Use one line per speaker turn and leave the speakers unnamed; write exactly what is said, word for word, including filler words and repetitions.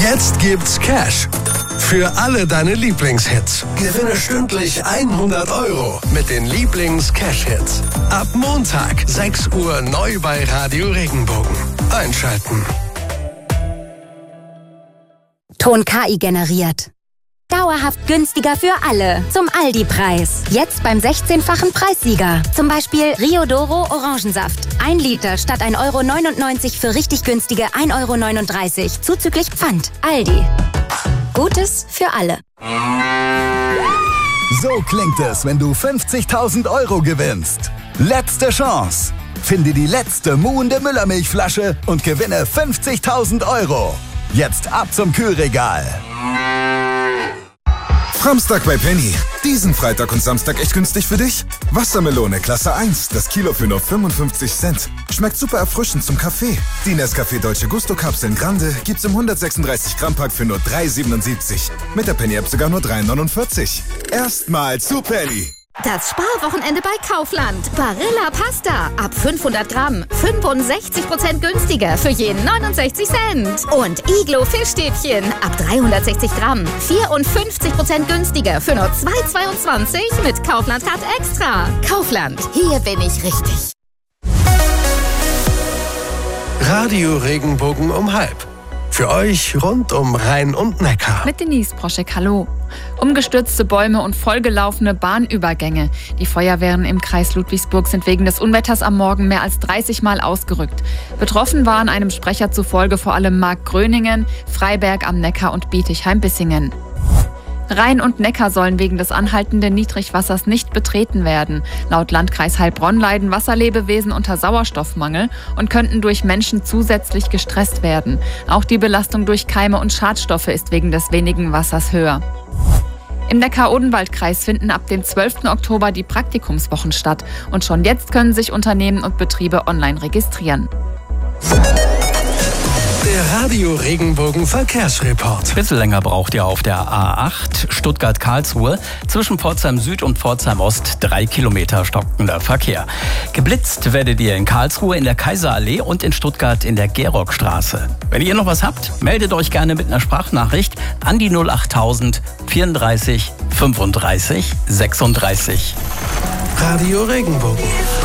Jetzt gibt's Cash für alle deine Lieblingshits. Gewinne stündlich hundert Euro mit den Lieblings-Cash-Hits. Ab Montag, sechs Uhr, neu bei Radio Regenbogen. Einschalten.
Ton K I generiert. Dauerhaft günstiger für alle. Zum Aldi-Preis. Jetzt beim sechzehnfachen Preissieger. Zum Beispiel Riodoro Orangensaft. Ein Liter statt ein Euro neunundneunzig für richtig günstige ein Euro neununddreißig. Zuzüglich Pfand. Aldi. Gutes für alle.
So klingt es, wenn du fünfzigtausend Euro gewinnst. Letzte Chance. Finde die letzte muhende Müllermilchflasche und gewinne fünfzigtausend Euro. Jetzt ab zum Kühlregal.
Samstag bei Penny. Diesen Freitag und Samstag echt günstig für dich? Wassermelone Klasse eins, das Kilo für nur fünfundfünfzig Cent. Schmeckt super erfrischend zum Kaffee. Die Nescafé Dolce Gusto Kapseln Grande gibt's im hundertsechsunddreißig Gramm Pack für nur drei siebenundsiebzig. Mit der Penny App sogar nur drei neunundvierzig. Erstmal zu Penny.
Das Sparwochenende bei Kaufland. Barilla Pasta. Ab fünfhundert Gramm. fünfundsechzig Prozent günstiger für jeden neunundsechzig Cent. Und Iglo Fischstäbchen. Ab dreihundertsechzig Gramm. vierundfünfzig Prozent günstiger für nur zwei zweiundzwanzig mit Kaufland Card Extra. Kaufland. Hier bin ich richtig.
Radio Regenbogen um halb. Für euch rund um Rhein und Neckar.
Mit Denise Proschek, hallo. Umgestürzte Bäume und vollgelaufene Bahnübergänge. Die Feuerwehren im Kreis Ludwigsburg sind wegen des Unwetters am Morgen mehr als dreißig Mal ausgerückt. Betroffen waren einem Sprecher zufolge vor allem Markgröningen, Freiberg am Neckar und Bietigheim-Bissingen. Rhein und Neckar sollen wegen des anhaltenden Niedrigwassers nicht betreten werden. Laut Landkreis Heilbronn leiden Wasserlebewesen unter Sauerstoffmangel und könnten durch Menschen zusätzlich gestresst werden. Auch die Belastung durch Keime und Schadstoffe ist wegen des wenigen Wassers höher. Im Neckar-Odenwald-Kreis finden ab dem zwölften Oktober die Praktikumswochen statt. Und schon jetzt können sich Unternehmen und Betriebe online registrieren.
Der Radio Regenbogen Verkehrsreport.
Ein bisschen länger braucht ihr auf der A acht Stuttgart-Karlsruhe. Zwischen Pforzheim Süd und Pforzheim Ost drei Kilometer stockender Verkehr. Geblitzt werdet ihr in Karlsruhe in der Kaiserallee und in Stuttgart in der Gerockstraße. Wenn ihr noch was habt, meldet euch gerne mit einer Sprachnachricht an die null achttausend vierunddreißig fünfunddreißig sechsunddreißig.
Radio Regenbogen.